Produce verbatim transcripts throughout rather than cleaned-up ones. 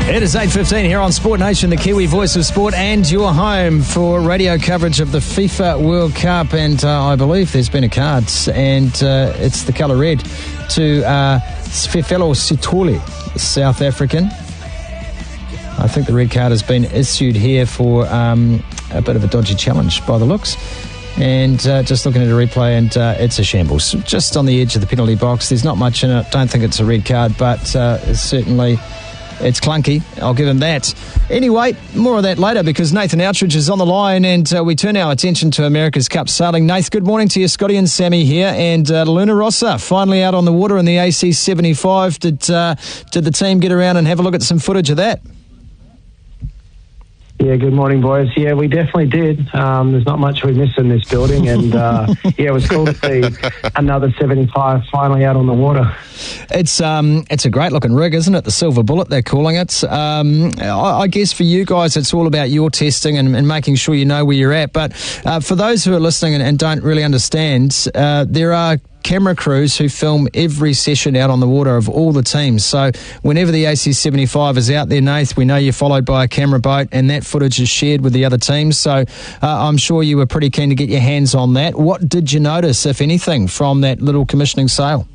It is eight fifteen here on Sport Nation, the Kiwi voice of sport, and your home for radio coverage of the FIFA World Cup. And uh, I believe there's been a card, and uh, it's the colour red to uh, Fefelo Sithole, South African. I think the red card has been issued here for um, a bit of a dodgy challenge by the looks. And uh, just looking at a replay, and uh, it's a shambles. Just on the edge of the penalty box. There's not much in it. Don't think it's a red card, but uh, it's certainly... It's clunky. I'll give him that. Anyway, more of that later, because Nathan Outridge is on the line, and uh, we turn our attention to America's Cup sailing. Nath, good morning to you. Scotty and Sammy here, and uh, Luna Rossa finally out on the water in the A C seventy-five. Did uh, did the team get around and have a look at some footage of that? Yeah, good morning, boys. Yeah, we definitely did. Um, there's not much we miss in this building, and uh, yeah, it was cool to see another seventy-five finally out on the water. It's um, it's a great looking rig, isn't it? The Silver Bullet, they're calling it. Um, I, I guess for you guys, it's all about your testing and, and making sure you know where you're at. But uh, for those who are listening and, and don't really understand, uh, there are camera crews who film every session out on the water of all the teams. So whenever the A C seventy-five is out there, Nath, we know you're followed by a camera boat, and that footage is shared with the other teams. So uh, I'm sure you were pretty keen to get your hands on that. What did you notice, if anything, from that little commissioning sail?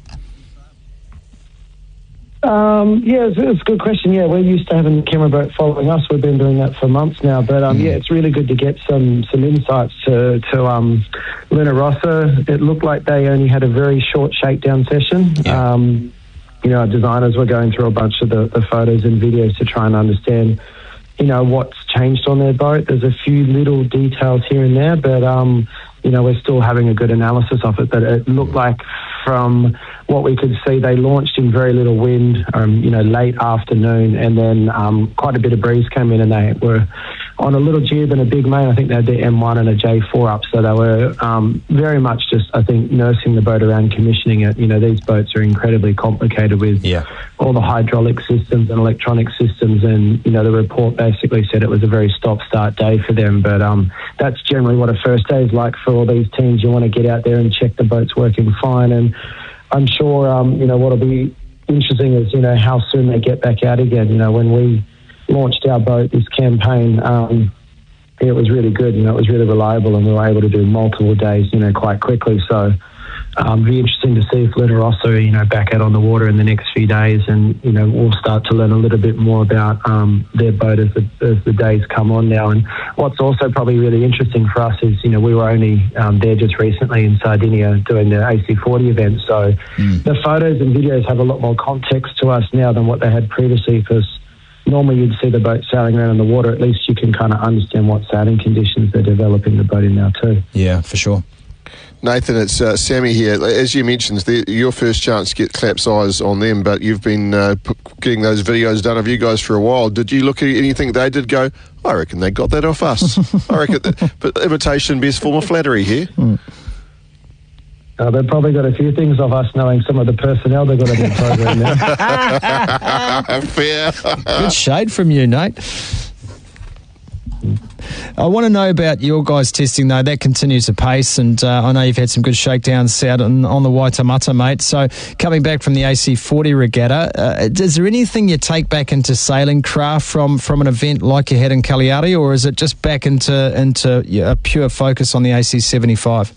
Um, yeah, it's, it's a good question. Yeah, we're used to having the camera boat following us. We've been doing that for months now. But um, mm. yeah, it's really good to get some some insights to to um, Luna Rossa. It looked like they only had a very short shakedown session. Yeah. Um, you know, our designers were going through a bunch of the, the photos and videos to try and understand, you know, what's changed on their boat. There's a few little details here and there, but um, you know, we're still having a good analysis of it. But it looked like, from what we could see, they launched in very little wind, um, you know, late afternoon, and then um, quite a bit of breeze came in, and they were on a little jib and a big main. I think they had their M one and a J four up, so they were um, very much just, I think, nursing the boat around, commissioning it. You know, these boats are incredibly complicated with yeah. all the hydraulic systems and electronic systems, and, you know, the report basically said it was a very stop-start day for them. But um, that's generally what a first day is like for all these teams. You want to get out there and check the boat's working fine, and I'm sure, um, you know, what'll be interesting is, you know, how soon they get back out again. You know, when we launched our boat this campaign, um, it was really good. You know, it was really reliable, and we were able to do multiple days, you know, quite quickly. So um, it'll be interesting to see if Luna Rossa, you know, back out on the water in the next few days, and, you know, we'll start to learn a little bit more about um, their boat as the, as the days come on now. And what's also probably really interesting for us is, you know, we were only um, there just recently in Sardinia doing the A C forty event, so mm. the photos and videos have a lot more context to us now than what they had previously, because normally you'd see the boat sailing around in the water. At least you can kind of understand what sailing conditions they're developing the boat in now too. Yeah, for sure. Nathan, it's uh, Sammy here. As you mentioned, the, your first chance to get Clap's eyes on them, but you've been uh, p- getting those videos done of you guys for a while. Did you look at anything they did go, I reckon they got that off us? I reckon that, but imitation best form of flattery here. Mm. Uh, they've probably got a few things of us, knowing some of the personnel they've got in the program now. Fair. Good shade from you, Nate. I want to know about your guys' testing, though. That continues apace, and uh, I know you've had some good shakedowns out on, on the Waitemata, mate. So coming back from the A C forty regatta, uh, is there anything you take back into sailing craft from, from an event like you had in Cagliari, or is it just back into, into yeah, a pure focus on the A C seventy-five?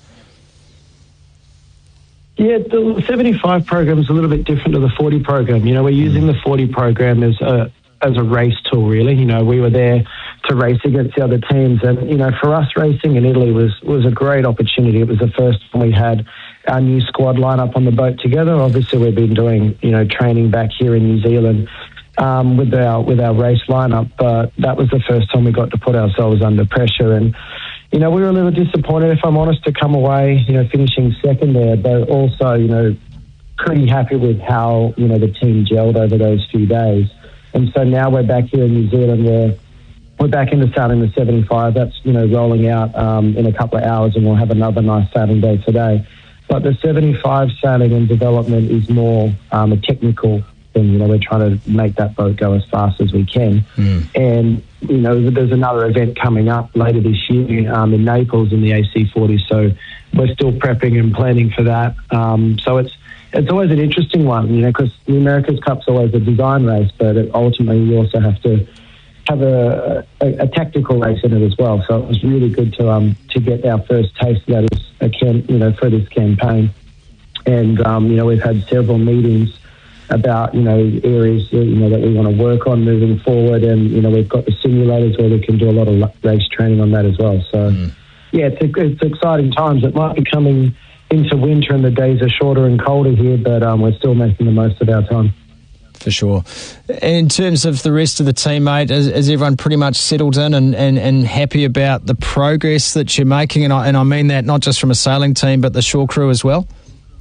Yeah, the seventy-five program is a little bit different to the forty program. You know, we're using the forty program as a as a race tool, really. You know, we were there to race against the other teams, and, you know, for us, racing in Italy was was a great opportunity. It was the first time we had our new squad line up on the boat together. Obviously, we've been doing, you know, training back here in New Zealand um, with our with our race lineup, but that was the first time we got to put ourselves under pressure. And, you know, we were a little disappointed, if I'm honest, to come away, you know, finishing second there, but also, you know, pretty happy with how, you know, the team gelled over those few days. And so now we're back here in New Zealand, where we're back into sailing the seventy-five. That's, you know, rolling out um, in a couple of hours, and we'll have another nice sailing day today. But the seventy-five sailing and development is more um, a technical thing. You know, we're trying to make that boat go as fast as we can. Mm. And, you know, there's another event coming up later this year um, in Naples in the A C forty. So we're still prepping and planning for that. Um, so it's it's always an interesting one, you know, because the America's Cup's always a design race, but it, ultimately you also have to have a, a, a tactical race in it as well. So it was really good to um to get our first taste of that as a cam, you know, for this campaign. And um, you know, we've had several meetings about, you know, areas that, you know, that we want to work on moving forward, and you know, we've got the simulators where we can do a lot of race training on that as well. So mm. yeah, it's, it's exciting times. It might be coming into winter and the days are shorter and colder here, but um, we're still making the most of our time. For sure. In terms of the rest of the team, mate, is, is everyone pretty much settled in and, and, and happy about the progress that you're making? And I, and I mean that not just from a sailing team, but the shore crew as well?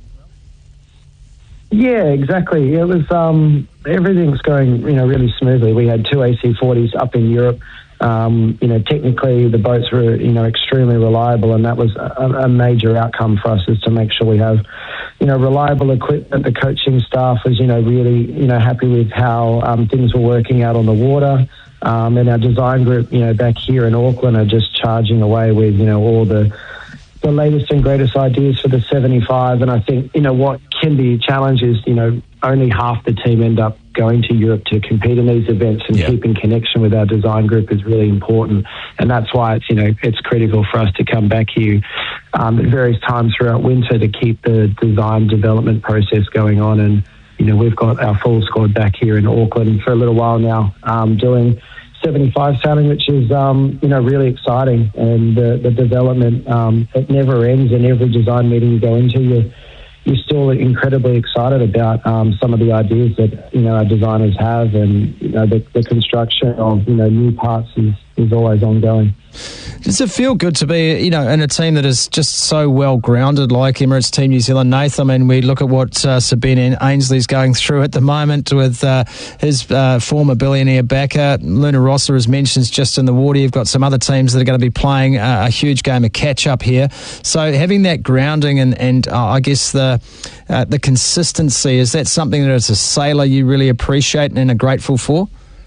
Yeah, exactly. It was um, everything's going, you know, really smoothly. We had two A C forties up in Europe. Um, you know, technically the boats were, you know, extremely reliable, and that was a, a major outcome for us, is to make sure we have, you know, reliable equipment. The coaching staff was, you know, really, you know, happy with how um, things were working out on the water. Um, and our design group, you know, back here in Auckland are just charging away with, you know, all the the latest and greatest ideas for the seventy-five. And I think, you know, what can be a challenge is, you know, only half the team end up going to Europe to compete in these events, and yeah. keeping connection with our design group is really important. And that's why it's, you know, it's critical for us to come back here um, at various times throughout winter to keep the design development process going on. And, you know, we've got our full squad back here in Auckland for a little while now, um, doing seventy-five sailing, which is, um, you know, really exciting. And the, the development, um, it never ends. In every design meeting you go into, you you're still incredibly excited about um, some of the ideas that, you know, our designers have, and, you know, the, the construction of, you know, new parts is, is always ongoing. Does it feel good to be, you know, in a team that is just so well grounded like Emirates Team New Zealand, Nathan? I mean, we look at what uh, Sabine Ainsley's going through at the moment with uh, his uh, former billionaire backer. Luna Rossa, as mentioned, just in the water. You've got some other teams that are going to be playing a, a huge game of catch-up here. So having that grounding and, and uh, I guess the uh, the consistency, is that something that as a sailor you really appreciate and are grateful for?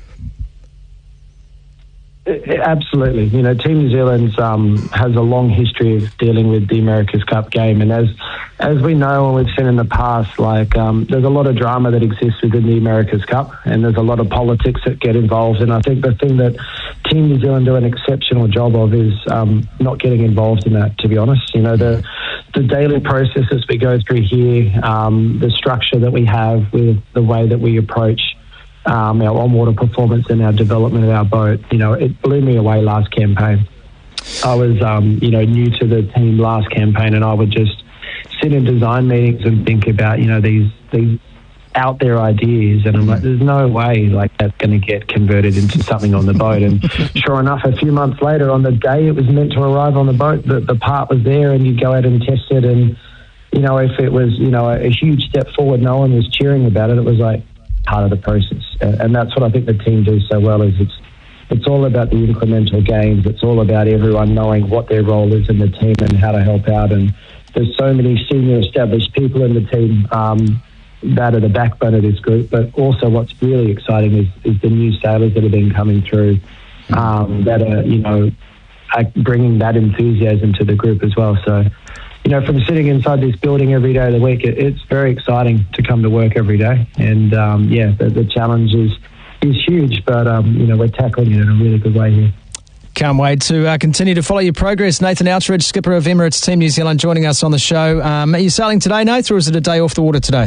Absolutely. You know, Team New Zealand um, has a long history of dealing with the America's Cup game, and as as we know and we've seen in the past, like um, there's a lot of drama that exists within the America's Cup, and there's a lot of politics that get involved. And I think the thing that Team New Zealand do an exceptional job of is um, not getting involved in that, to be honest. You know, the the daily processes we go through here, um, the structure that we have with the way that we approach Um, our on-water performance and our development of our boat, you know, it blew me away last campaign. I was, um, you know, new to the team last campaign, and I would just sit in design meetings and think about, you know, these these out there ideas, and I'm like, there's no way like that's going to get converted into something on the boat. And sure enough, a few months later, on the day it was meant to arrive on the boat, the, the part was there, and you go out and test it. And you know, if it was, you know, a, a huge step forward, no one was cheering about it. It was like part of the process, and that's what I think the team do so well. Is it's it's all about the incremental gains. It's all about everyone knowing what their role is in the team and how to help out. And there's so many senior established people in the team um, that are the backbone of this group. But also, what's really exciting is, is the new sailors that have been coming through um, that are, you know, are bringing that enthusiasm to the group as well. So, you know, from sitting inside this building every day of the week, it, it's very exciting to come to work every day. And, um, yeah, the, the challenge is, is huge, but, um, you know, we're tackling it in a really good way here. Can't wait to uh, continue to follow your progress. Nathan Outridge, skipper of Emirates Team New Zealand, joining us on the show. Um, are you sailing today, Nathan, or is it a day off the water today?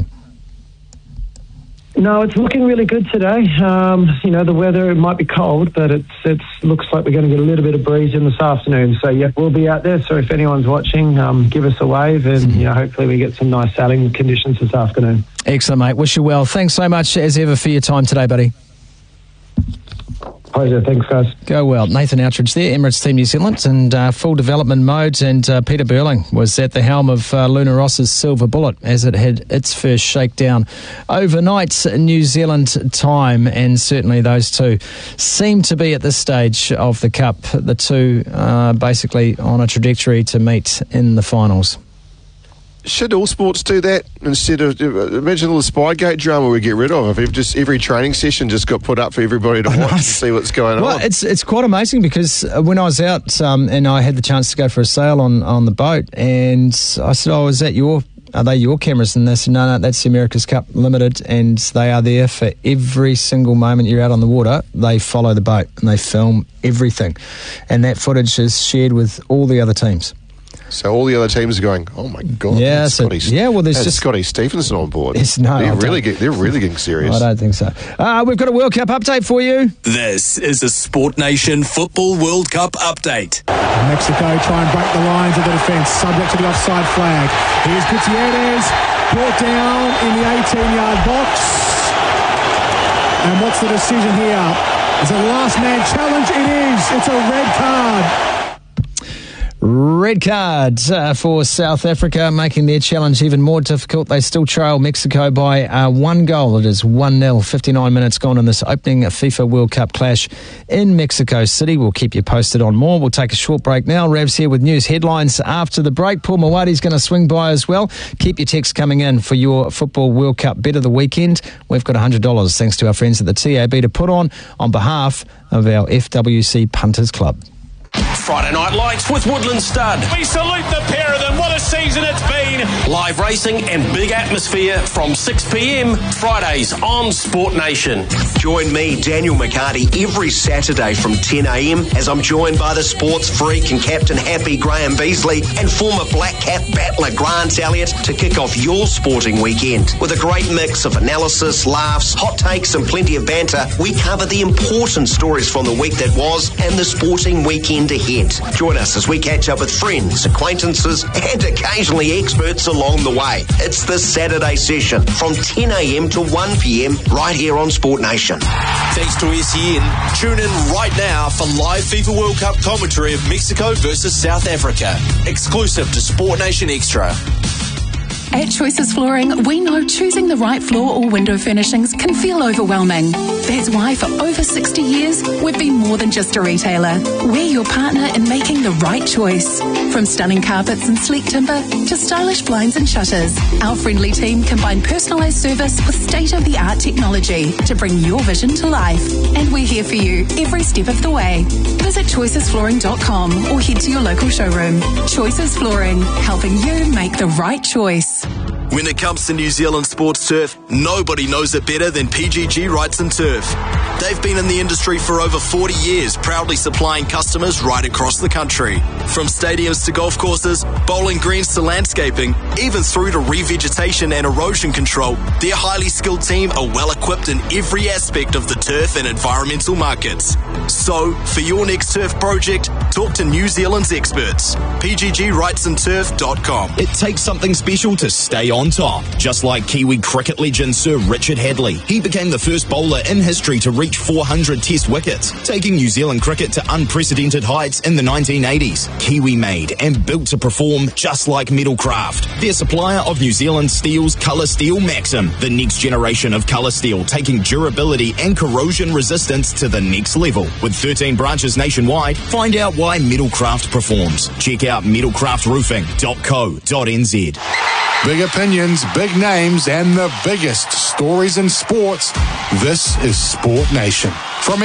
No, it's looking really good today. Um, you know, the weather, it might be cold, but it's it's looks like we're going to get a little bit of breeze in this afternoon. So, yeah, we'll be out there. So if anyone's watching, um, give us a wave, and, you know, hopefully we get some nice sailing conditions this afternoon. Excellent, mate. Wish you well. Thanks so much, as ever, for your time today, buddy. Pleasure. Thanks, guys. Go well. Nathan Outridge there, Emirates Team New Zealand, and uh, full development mode. And uh, Peter Burling was at the helm of uh, Luna Rossa's Silver Bullet as it had its first shakedown overnight New Zealand time. And certainly those two seem to be at this stage of the Cup, the two uh, basically on a trajectory to meet in the finals. Should all sports do that instead of, imagine all the Spygate drama we get rid of if just every training session just got put up for everybody to watch and see what's going well, on? Well, it's it's quite amazing because when I was out um, and I had the chance to go for a sail on, on the boat, and I said, oh, is that your are they your cameras? And they said, no, no, that's the America's Cup Limited, and they are there for every single moment you're out on the water. They follow the boat and they film everything. And that footage is shared with all the other teams. So all the other teams are going, oh my God, yeah, so, Scotty, yeah, well, there's just Scotty Stephenson on board. It's, no, they're really, get, they're really getting serious. I don't think so. Uh, we've got a World Cup update for you. This is a Sport Nation Football World Cup update. Mexico try and break the lines of the defence, subject to the offside flag. Here's Gutierrez, brought down in the eighteen-yard box. And what's the decision here? Is it a last man challenge? It is. It's a red card. Red card uh, for South Africa, making their challenge even more difficult. They still trail Mexico by uh, one goal. It is one nil, fifty-nine minutes gone in this opening FIFA World Cup clash in Mexico City. We'll keep you posted on more. We'll take a short break now. Rav's here with news headlines after the break. Paul Mawadi's going to swing by as well. Keep your texts coming in for your Football World Cup bet of the weekend. We've got one hundred dollars thanks to our friends at the T A B to put on on behalf of our F W C Punters Club. Friday Night Lights with Woodland Stud. We salute the pair of them. What a season it's been. Live racing and big atmosphere from six p.m. Fridays on Sport Nation. Join me, Daniel McCarty, every Saturday from ten a.m. as I'm joined by the sports freak and captain happy Graham Beasley and former Black Cap battler Grant Elliott to kick off your sporting weekend. With a great mix of analysis, laughs, hot takes and plenty of banter, we cover the important stories from the week that was and the sporting weekend ahead. Join us as we catch up with friends, acquaintances and occasionally experts along the way. It's the Saturday session from ten a.m. to one p.m. right here on Sport Nation. Thanks to S E N. Tune in right now for live FIFA World Cup commentary of Mexico versus South Africa. Exclusive to Sport Nation Extra. At Choices Flooring, we know choosing the right floor or window furnishings can feel overwhelming. That's why for over sixty years, we've been more than just a retailer. We're your partner in making the right choice. From stunning carpets and sleek timber to stylish blinds and shutters, our friendly team combine personalised service with state-of-the-art technology to bring your vision to life. And we're here for you every step of the way. Visit choices flooring dot com or head to your local showroom. Choices Flooring, helping you make the right choice. When it comes to New Zealand sports turf, nobody knows it better than P G G Wrights and Turf. They've been in the industry for over forty years, proudly supplying customers right across the country. From stadiums to golf courses, bowling greens to landscaping, even through to revegetation and erosion control, their highly skilled team are well equipped in every aspect of the turf and environmental markets. So, for your next turf project, talk to New Zealand's experts. P G G Wrights and Turf dot com. It takes something special to stay on top, just like Kiwi cricket legend Sir Richard Hadley. He became the first bowler in history to reach four hundred test wickets, taking New Zealand cricket to unprecedented heights in the nineteen eighties. Kiwi made and built to perform just like Metalcraft, their supplier of New Zealand Steel's Colour Steel Maxim, the next generation of colour steel, taking durability and corrosion resistance to the next level. With thirteen branches nationwide, find out why Metalcraft performs. Check out metalcraft roofing dot co dot n z. Big opinions, big names, and the biggest stories in sports. This is Sport Nation.